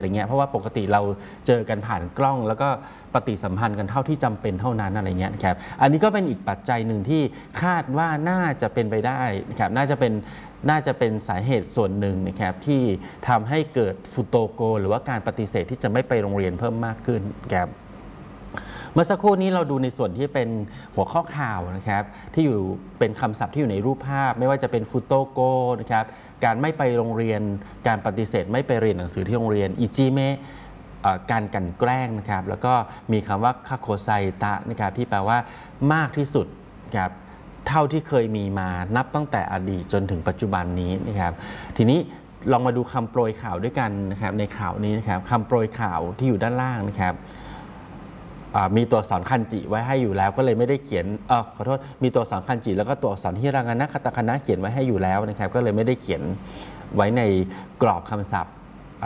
อะไรเงี้ยเพราะว่าปกติเราเจอกันผ่านกล้องแล้วก็ปฏิสัมพันธ์กันเท่าที่จำเป็นเท่านั้นอะไรเงี้ยนะครับอันนี้ก็เป็นอีกปัจจัยหนึ่งที่คาดว่าน่าจะเป็นไปได้นะครับน่าจะเป็นสาเหตุส่วนหนึ่งนะครับที่ทำให้เกิดฟุโตโกหรือว่าการปฏิเสธที่จะไม่ไปโรงเรียนเพิ่มมากขึ้นครับเมื่อสักครู่นี้เราดูในส่วนที่เป็นหัวข้อข่าวนะครับที่อยู่เป็นคำศัพท์ที่อยู่ในรูปภาพไม่ว่าจะเป็นฟุโตโกนะครับการไม่ไปโรงเรียนการปฏิเสธไม่ไปเรียนหนังสือที่โรงเรียนอิจิเมะการกลั่นแกล้งนะครับแล้วก็มีคำว่าคาโคไซตะนะครับที่แปลว่ามากที่สุดครับเท่าที่เคยมีมานับตั้งแต่อดีตจนถึงปัจจุบันนี้นะครับทีนี้ลองมาดูคำโปรยข่าวด้วยกันนะครับในข่าวนี้นะครับคำโปรยข่าวที่อยู่ด้านล่างนะครับมีตัวอักษรคันจิไว้ให้อยู่แล้วก็เลยไม่ได้เขียนขอโทษมีตัวอักษรคันจิแล้วก็ตัวอักษรฮิรางานะคาตาคานะเขียนไว้ให้อยู่แล้วนะครับก็เลยไม่ได้เขียนไว้ในกรอบคำศัพท์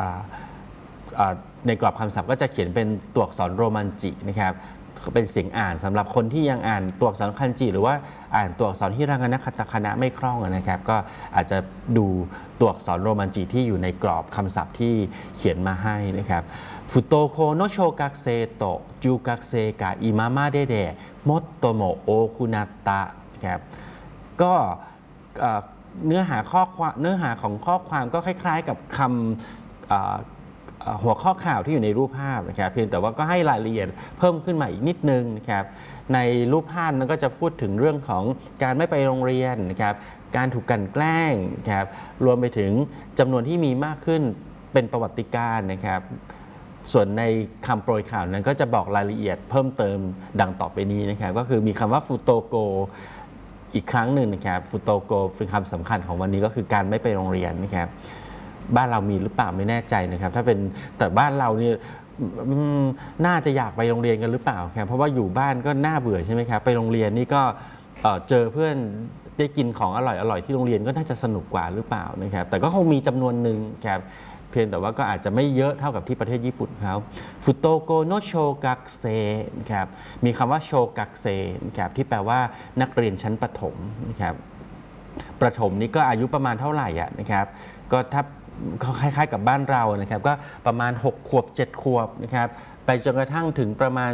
ในกรอบคำศัพท์ก็จะเขียนเป็นตัวอักษรโรมันจินะครับเป็นเสียงอ่านสำหรับคนที่ยังอ่านตัวอักษรคันจิหรือว่าอ่านตัวอักษรฮิรางานะคาตาคานะไม่คล่องนะครับก็อาจจะดูตัวอักษรโรมันจิที่อยู่ในกรอบคำศัพท์ที่เขียนมาให้นะครับฟุโตโคโนโชกักเซโตะจูกักเซกะอิมามาเดเดะมดโตโมโอคุนาตะครับก็เนื้อหาของข้อความก็คล้ายๆกับคำหัวข้อข่าวที่อยู่ในรูปภาพนะครับเพียงแต่ว่าก็ให้รายละเอียดเพิ่มขึ้นมาอีกนิดนึงนะครับในรูปภาพนั้นก็จะพูดถึงเรื่องของการไม่ไปโรงเรียนนะครับการถูกกลั่นแกล้งนะครับรวมไปถึงจำนวนที่มีมากขึ้นเป็นประวัติการณ์นะครับส่วนในคำโปรยข่าวนั้นก็จะบอกรายละเอียดเพิ่มเติมดังต่อไปนี้นะครับก็คือมีคำว่าฟุโตโกอีกครั้งหนึ่งนะครับฟุโตโกเป็นคำสำคัญของวันนี้ก็คือการไม่ไปโรงเรียนนะครับบ้านเรามีหรือเปล่าไม่แน่ใจนะครับถ้าเป็นแต่บ้านเราเนี่ยน่าจะอยากไปโรงเรียนกันหรือเปล่าครับเพราะว่าอยู่บ้านก็น่าเบื่อใช่ไหมครับไปโรงเรียนนี่ก็เจอเพื่อนได้กินของอร่อยที่โรงเรียนก็น่าจะสนุกกว่าหรือเปล่านะครับแต่ก็คงมีจำนวนหนึ่งครับเพียงแต่ว่าก็อาจจะไม่เยอะเท่ากับที่ประเทศญี่ปุ่นเขาฟุโตโกโนโชกักเซนะครับมีคำว่าโชกักเซนะครับที่แปลว่านักเรียนชั้นประถมนะครับประถมนี่ก็อายุประมาณเท่าไหร่นะครับก็ถ้าคล้ายๆกับบ้านเรานะครับก็ประมาณ6 ขวบ 7 ขวบนะครับไปจนกระทั่งถึงประมาณ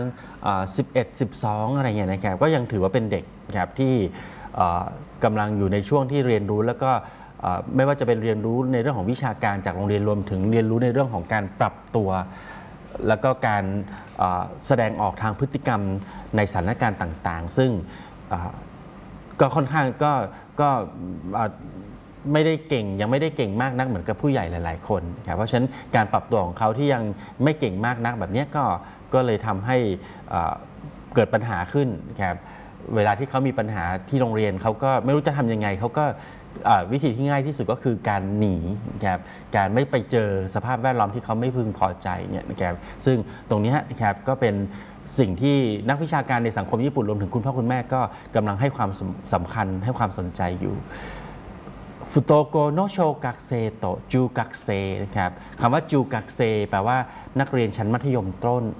11 12อะไรเงี้ยนะครับก็ยังถือว่าเป็นเด็กนะครับที่กำลังอยู่ในช่วงที่เรียนรู้แล้วก็ไม่ว่าจะเป็นเรียนรู้ในเรื่องของวิชาการจากโรงเรียนรวมถึงเรียนรู้ในเรื่องของการปรับตัวแล้วก็การแสดงออกทางพฤติกรรมในสถานการณ์ต่างๆซึ่งก็ค่อนข้างก็ไม่ได้เก่งยังไม่ได้เก่งมากนักเหมือนกับผู้ใหญ่หลายๆคนครับเพราะฉะนั้นการปรับตัวของเขาที่ยังไม่เก่งมากนักแบบนี้ก็เลยทำให้เกิดปัญหาขึ้นครับเวลาที่เขามีปัญหาที่โรงเรียนเขาก็ไม่รู้จะทำยังไงเขาก็วิธีที่ง่ายที่สุดก็คือการหนีครับการไม่ไปเจอสภาพแวดล้อมที่เขาไม่พึงพอใจเนี่ยนะครับซึ่งตรงนี้นะครับก็เป็นสิ่งที่นักวิชาการในสังคมญี่ปุ่นรวมถึงคุณพ่อคุณแม่ก็กำลังให้ความสำคัญให้ความสนใจอยู่ฟุโตโกโนโชกักเซโตะจูกักเซนะครับคำว่าจูกักเซแปลว่านักเรียนชั้นมัธยมต้น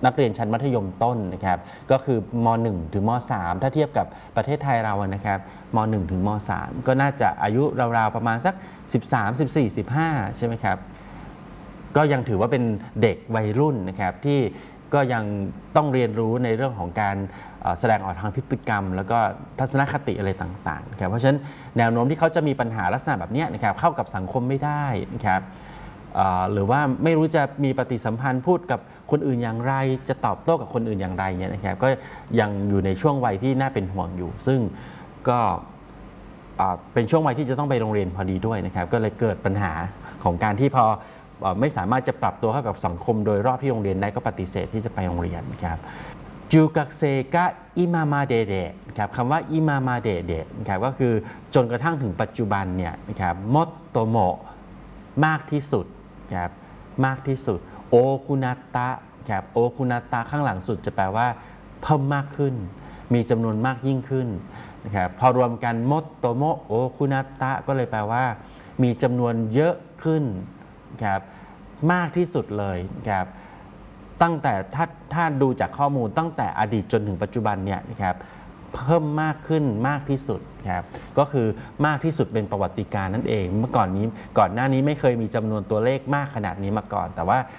นะครับก็คือม.1 ถึงม.3 ถ้าเทียบกับประเทศไทยเรานะครับม.1 ถึงม.3 ก็น่าจะอายุราวๆประมาณสัก13 14 15ใช่ไหมครับก็ยังถือว่าเป็นเด็กวัยรุ่นนะครับที่ก็ยังต้องเรียนรู้ในเรื่องของการแสดงออกทางพฤติกรรมแล้วก็ทัศนคติอะไรต่างๆนะครับเพราะฉะนั้นแนวโน้มที่เขาจะมีปัญหาลักษณะแบบนี้นะครับเข้ากับสังคมไม่ได้นะครับหรือว่าไม่รู้จะมีปฏิสัมพันธ์พูดกับคนอื่นอย่างไรจะตอบโต้กับคนอื่นอย่างไรเนี่ยนะครับก็ยังอยู่ในช่วงวัยที่น่าเป็นห่วงอยู่ซึ่งก็เป็นช่วงวัยที่จะต้องไปโรงเรียนพอดีด้วยนะครับก็เลยเกิดปัญหาของการที่พอไม่สามารถจะปรับตัวเข้ากับสังคมโดยรอบที่โรงเรียนได้ก็ปฏิเสธที่จะไปโรงเรียนนะครับจูกักเซกะอิมามาเดเดะครับคำว่าอิมามาเดเดะนะครับก็คือจนกระทั่งถึงปัจจุบันเนี่ยนะครับมดโตโมมากที่สุดครับมากที่สุดโอคุนาตะครับโอคุนาตะข้างหลังสุดจะแปลว่าเพิ่มมากขึ้นมีจำนวนมากยิ่งขึ้นนะครับพอรวมกันมดโตโมโอคุนาตะก็เลยแปลว่ามีจำนวนเยอะขึ้นครับมากที่สุดเลยครับตั้งแต่ถ้าดูจากข้อมูลตั้งแต่อดีตจนถึงปัจจุบันเนี่ยนะครับเพิ่มมากขึ้นมากที่สุดครับก็คือมากที่สุดเป็นประวัติการณ์นั่นเองเมื่อก่อนหน้านี้ไม่เคยมีจำนวนตัวเลขมากขนาดนี้มาก่อนแต่ว่า